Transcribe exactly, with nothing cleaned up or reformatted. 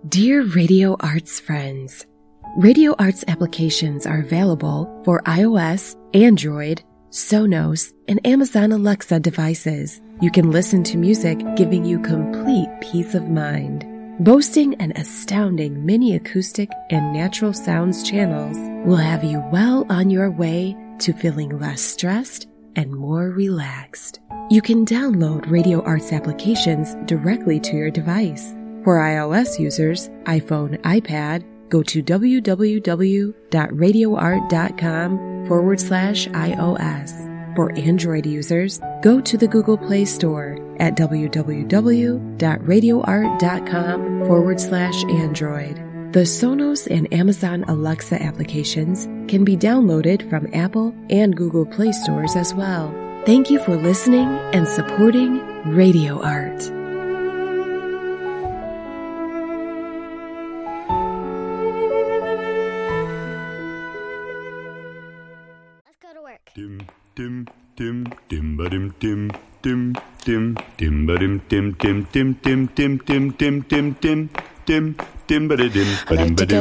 Dear Radio Arts friends, Radio Arts applications are available for iOS, Android, Sonos, and Amazon Alexa devices. You can listen to music giving you complete peace of mind. Boasting an astounding mini acoustic and natural sounds channels will have you well on your way to feeling less stressed and more relaxed. You can download Radio Arts applications directly to your device. For iOS users, iPhone, iPad, go to www.radioart.com forward slash iOS. For Android users, go to the Google Play Store at www.radioart.com forward slash Android. The Sonos and Amazon Alexa applications can be downloaded from Apple and Google Play stores as well. Thank you for listening and supporting Radio Art. Dim dim dim dim ba dim dim dim dim dim ba dim dim dim dim dim dim dim dim dim dim dim dim ba dim ba dim ba dim.